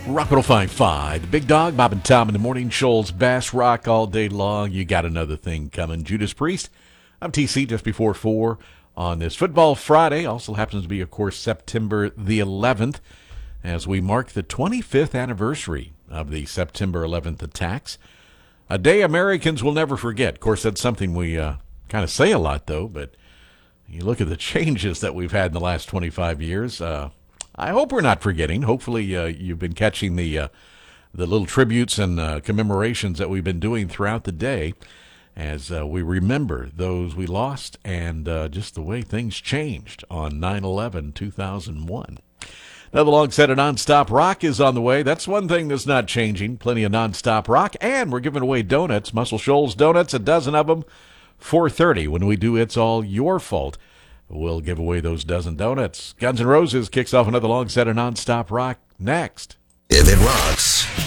Rock 105.5, the big dog, Bob and Tom in the morning. Shoals Bass Rock all day long. You got another thing coming. Judas Priest. I'm TC just before 4 on this Football Friday. Also happens to be, of course, September the 11th as we mark the 25th anniversary of the September 11th attacks. A day Americans will never forget. Of course, that's something we kind of say a lot, though, but you look at the changes that we've had in the last 25 years. I hope we're not forgetting. Hopefully, you've been catching the little tributes and commemorations that we've been doing throughout the day as we remember those we lost and just the way things changed on 9/11/2001. Another long set of nonstop rock is on the way. That's one thing that's not changing. Plenty of nonstop rock, and we're giving away donuts, Muscle Shoals donuts, a dozen of them, 4:30 when we do It's All Your Fault. We'll give away those dozen donuts. Guns N' Roses kicks off another long set of nonstop rock next. If it rocks,